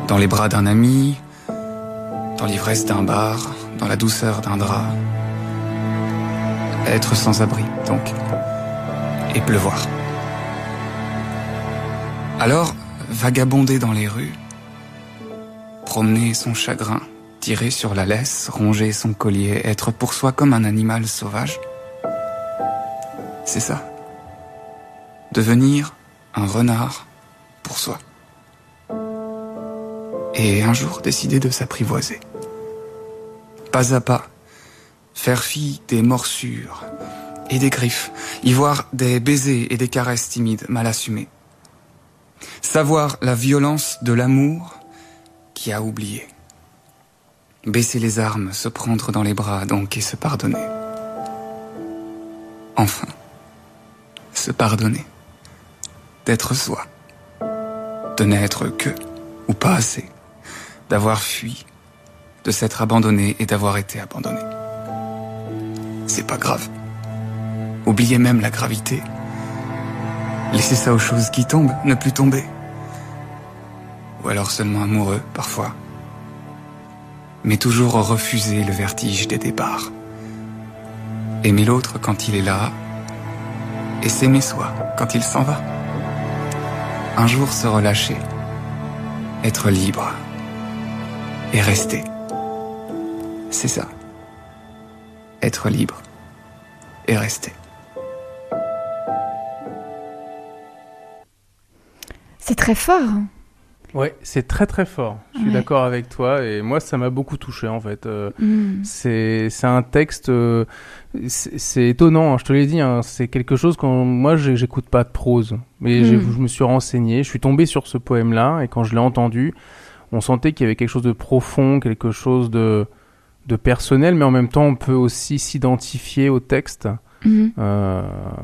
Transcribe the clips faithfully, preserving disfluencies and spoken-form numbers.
dans les bras d'un ami, dans l'ivresse d'un bar, dans la douceur d'un drap. Être sans abri, donc, et pleuvoir. Alors, vagabonder dans les rues, promener son chagrin, tirer sur la laisse, ronger son collier, être pour soi comme un animal sauvage. C'est ça. Devenir un renard pour soi. Et un jour décider de s'apprivoiser. Pas à pas, faire fi des morsures et des griffes, y voir des baisers et des caresses timides mal assumées. Savoir la violence de l'amour qui a oublié. Baisser les armes, se prendre dans les bras donc et se pardonner. Enfin, se pardonner. D'être soi. De n'être que ou pas assez. D'avoir fui, de s'être abandonné et d'avoir été abandonné. C'est pas grave. Oubliez même la gravité. Laissez ça aux choses qui tombent, ne plus tomber. Ou alors seulement amoureux, parfois. Mais toujours refuser le vertige des départs. Aimer l'autre quand il est là, et s'aimer soi quand il s'en va. Un jour se relâcher, être libre, et rester. C'est ça. Être libre, et rester. C'est très fort. Ouais, c'est très très fort. Je suis ouais. d'accord avec toi et moi ça m'a beaucoup touché en fait. Euh, mm. C'est c'est un texte, euh, c'est, c'est étonnant. Hein, je te l'ai dit, hein, c'est quelque chose quand moi j'écoute pas de prose, mais mm. je me suis renseigné, je suis tombé sur ce poème-là et quand je l'ai entendu, on sentait qu'il y avait quelque chose de profond, quelque chose de de personnel, mais en même temps on peut aussi s'identifier au texte. Mm. Euh,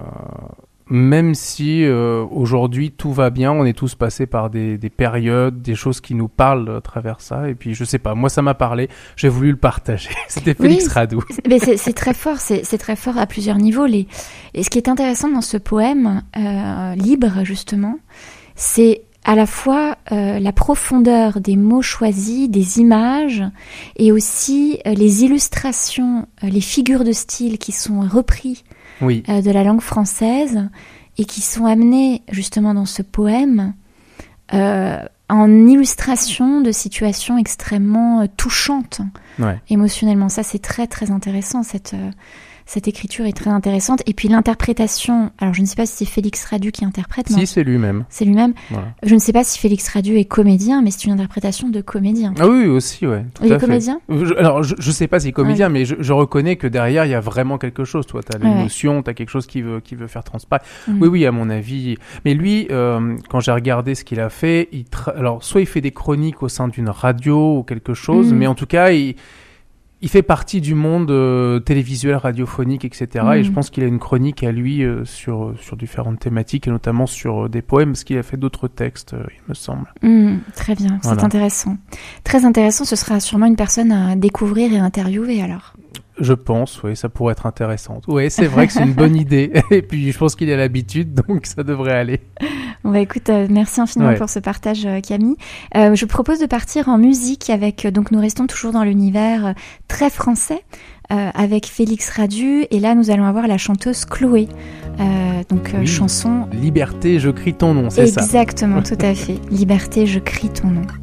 Même si euh, aujourd'hui tout va bien, on est tous passés par des, des périodes, des choses qui nous parlent à travers ça. Et puis je sais pas, moi ça m'a parlé, j'ai voulu le partager. C'était Félix oui, Radou. Mais c'est, c'est très fort, c'est, c'est très fort à plusieurs niveaux. Les... Et ce qui est intéressant dans ce poème euh, libre justement, c'est à la fois euh, la profondeur des mots choisis, des images, et aussi euh, les illustrations, euh, les figures de style qui sont repris. Oui. Euh, de la langue française et qui sont amenés justement dans ce poème euh, en illustration de situations extrêmement euh, touchantes ouais. émotionnellement. Ça, c'est très très intéressant, cette, euh, cette écriture est très intéressante. Et puis l'interprétation, alors je ne sais pas si c'est Félix Radou qui interprète. Si, c'est lui-même. C'est lui-même. Voilà. Je ne sais pas si Félix Radou est comédien, mais c'est une interprétation de comédien. Ah oui, aussi, ouais. Tout il à est fait. comédien je, Alors, je ne sais pas s'il est comédien, ouais. mais je, je reconnais que derrière, il y a vraiment quelque chose. Toi, tu as l'émotion, ouais. tu as quelque chose qui veut, qui veut faire transparaître. Mmh. Oui, oui, à mon avis. Mais lui, euh, quand j'ai regardé ce qu'il a fait, il tra... alors soit il fait des chroniques au sein d'une radio ou quelque chose, mmh. mais en tout cas, il... Il fait partie du monde euh, télévisuel, radiophonique, et cetera. Mmh. Et je pense qu'il a une chronique à lui euh, sur, sur différentes thématiques, et notamment sur euh, des poèmes, parce qu'il a fait d'autres textes, euh, il me semble. Mmh, très bien, voilà. C'est intéressant. Très intéressant, ce sera sûrement une personne à découvrir et à interviewer alors. Je pense, oui, ça pourrait être intéressant. Oui, c'est vrai que c'est une bonne idée. Et puis, je pense qu'il a l'habitude, donc ça devrait aller. Bon, bah, écoute, euh, merci infiniment ouais. pour ce partage, euh, Camille. Euh, je propose de partir en musique avec, euh, donc nous restons toujours dans l'univers euh, très français, euh, avec Félix Radou. Et là, nous allons avoir la chanteuse Chloé. Euh, donc, euh, oui. chanson... Liberté, je crie ton nom, c'est Exactement, ça. Exactement, tout à fait. Liberté, je crie ton nom.